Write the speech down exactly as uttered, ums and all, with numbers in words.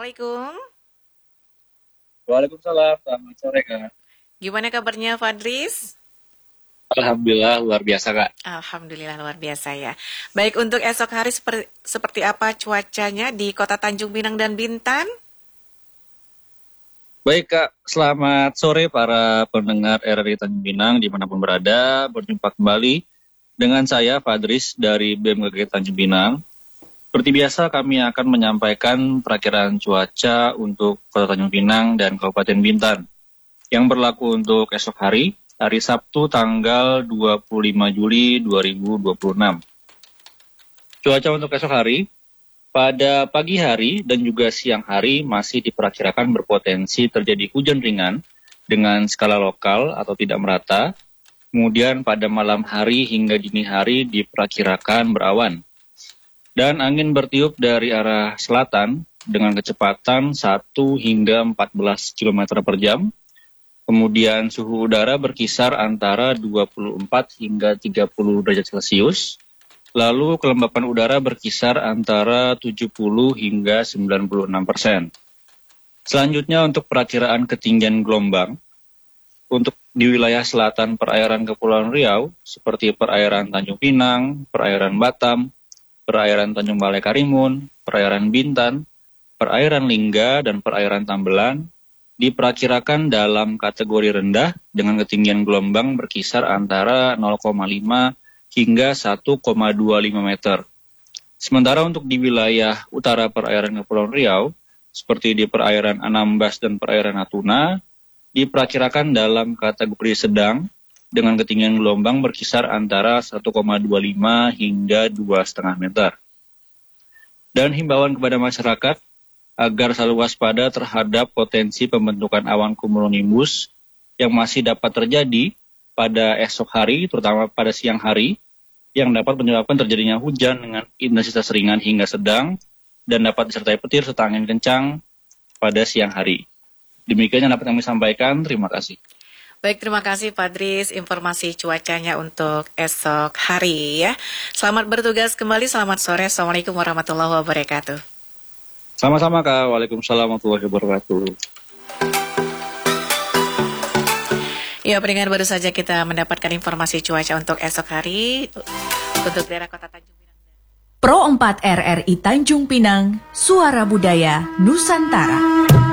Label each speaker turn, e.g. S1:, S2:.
S1: Assalamualaikum.
S2: Waalaikumsalam, selamat sore Kak.
S1: Gimana kabarnya Fadris?
S2: Alhamdulillah luar biasa Kak.
S1: Alhamdulillah luar biasa ya. Baik, untuk esok hari seperti, seperti apa cuacanya di Kota Tanjung Pinang dan Bintan?
S2: Baik Kak, selamat sore para pendengar R R I Tanjung Pinang dimanapun berada. Berjumpa kembali dengan saya Fadris dari B M K G Tanjung Pinang. Seperti biasa kami akan menyampaikan perakiraan cuaca untuk Kota Tanjung Pinang dan Kabupaten Bintan yang berlaku untuk esok hari, hari Sabtu tanggal dua puluh lima Juli dua ribu dua puluh enam. Cuaca untuk esok hari, pada pagi hari dan juga siang hari masih diperkirakan berpotensi terjadi hujan ringan dengan skala lokal atau tidak merata. Kemudian pada malam hari hingga dini hari diperkirakan berawan. Dan angin bertiup dari arah selatan dengan kecepatan satu hingga empat belas kilometer per jam. Kemudian suhu udara berkisar antara dua puluh empat hingga tiga puluh derajat Celcius. Lalu kelembapan udara berkisar antara tujuh puluh hingga sembilan puluh enam persen. Selanjutnya untuk perakiraan ketinggian gelombang. Untuk di wilayah selatan perairan Kepulauan Riau, seperti perairan Tanjung Pinang, perairan Batam, perairan Tanjung Balai Karimun, perairan Bintan, perairan Lingga, dan perairan Tambelan, diperkirakan dalam kategori rendah dengan ketinggian gelombang berkisar antara nol koma lima hingga satu koma dua lima meter. Sementara untuk di wilayah utara perairan Kepulauan Riau, seperti di perairan Anambas dan perairan Natuna, diperkirakan dalam kategori sedang dengan ketinggian gelombang berkisar antara satu koma dua lima hingga dua koma lima meter. Dan himbauan kepada masyarakat agar selalu waspada terhadap potensi pembentukan awan cumulonimbus yang masih dapat terjadi pada esok hari, terutama pada siang hari, yang dapat menyebabkan terjadinya hujan dengan intensitas ringan hingga sedang dan dapat disertai petir serta angin kencang pada siang hari. Demikian yang dapat kami sampaikan, terima kasih.
S1: Baik, terima kasih Fadris informasi cuacanya untuk esok hari ya. Selamat bertugas kembali, selamat sore. Assalamualaikum warahmatullahi wabarakatuh.
S2: Sama-sama Kak, waalaikumsalam warahmatullahi wabarakatuh.
S1: Ya, pendengar, baru saja kita mendapatkan informasi cuaca untuk esok hari untuk daerah Kota Tanjung Pinang.
S3: Pro empat R R I Tanjung Pinang, Suara Budaya Nusantara.